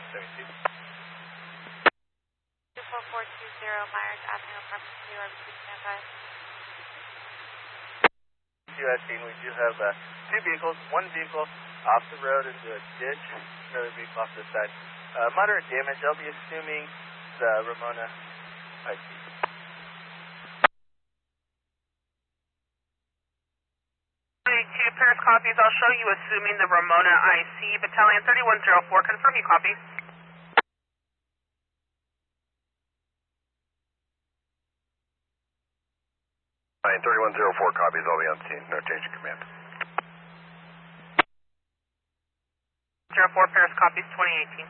72. 24420 Myers Avenue, apartment 2, RBC standby. US scene, we do have two vehicles, one vehicle off the road into a ditch, another vehicle off the side. Moderate damage, I'll be assuming the Ramona IC. Two pairs copies, I'll show you assuming the Ramona IC. Battalion 3104, confirm you copy. Battalion 3104 copies, I'll be on scene, no change in command. 04 pairs copies, 2018.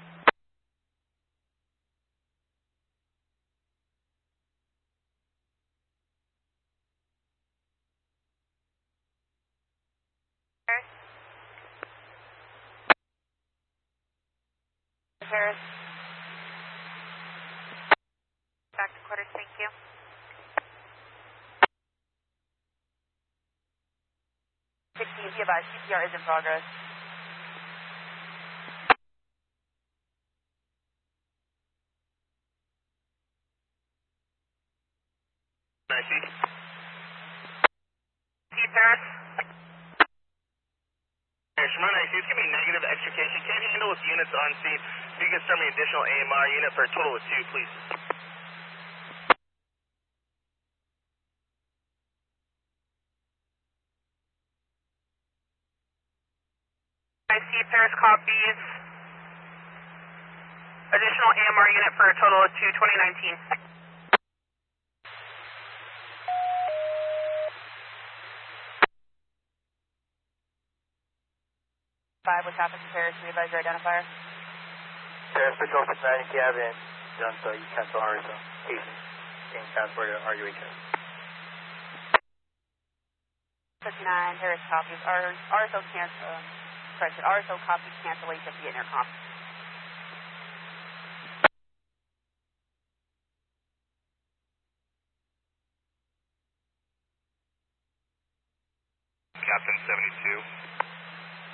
Paris. Back to quarters, thank you. CPR is in progress. Paris. Shimon IC, it's going to be negative extrication. Can't handle with units on scene. If you can send me additional AMR unit for a total of 2, please. IC pairs copies. Additional AMR unit for a total of 2, 2019. 5, what's happened to Paris? Can you advise your identifier? Paris Patrol 59, if you haven't done so, you cancel RSO. Casey, can transport to RUHS. 59, Paris copies. RSO cancel, correction, RSO copies cancellation via intercom. Captain 72.